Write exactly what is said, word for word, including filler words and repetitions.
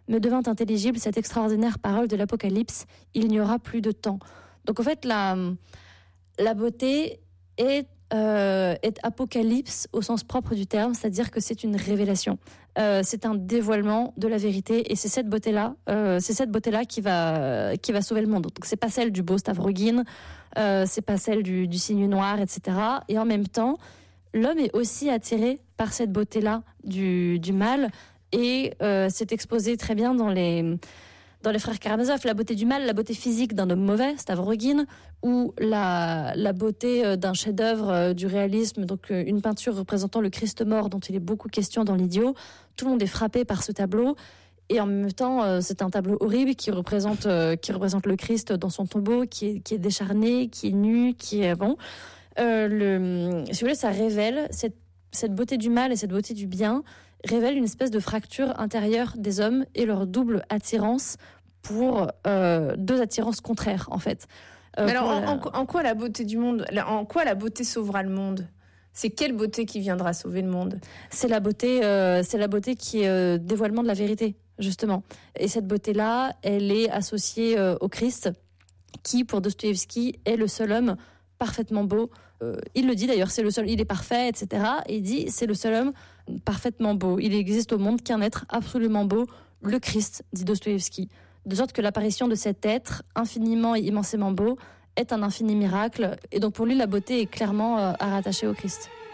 me devint intelligible cette extraordinaire parole de l'Apocalypse, il n'y aura plus de temps. Donc en fait, la, la beauté est, euh, est apocalypse au sens propre du terme, c'est-à-dire que c'est une révélation. Euh, c'est un dévoilement de la vérité, et c'est cette beauté-là, euh, c'est cette beauté-là qui va, qui va sauver le monde. Donc c'est pas celle du beau Stavrogin, euh, c'est pas celle du, du cygne noir, et cetera. Et en même temps, l'homme est aussi attiré par cette beauté-là du, du mal, et euh, c'est exposé très bien dans les... Dans les frères Karamazov, la beauté du mal, la beauté physique d'un homme mauvais, Stavrogin, ou la, la beauté d'un chef-d'œuvre du réalisme, donc une peinture représentant le Christ mort dont il est beaucoup question dans l'Idiot. Tout le monde est frappé par ce tableau, et en même temps, c'est un tableau horrible qui représente, qui représente le Christ dans son tombeau, qui est, qui est décharné, qui est nu, qui est bon. Euh, le, si vous voulez, ça révèle cette, cette beauté du mal et cette beauté du bien, révèle une espèce de fracture intérieure des hommes et leur double attirance pour euh, deux attirances contraires, en fait. Euh, Mais alors, en, la... en, en quoi la beauté du monde, en quoi la beauté sauvera le monde ? C'est quelle beauté qui viendra sauver le monde ? C'est la beauté, euh, c'est la beauté qui est euh, dévoilement de la vérité, justement. Et cette beauté-là, elle est associée euh, au Christ, qui, pour Dostoïevski, est le seul homme parfaitement beau. Euh, il le dit d'ailleurs, c'est le seul, il est parfait, et cetera. Et il dit, c'est le seul homme parfaitement beau. Il existe au monde qu'un être absolument beau, le Christ, dit Dostoïevski. De sorte que l'apparition de cet être infiniment et immensément beau est un infini miracle. Et donc pour lui, la beauté est clairement euh, à rattacher au Christ.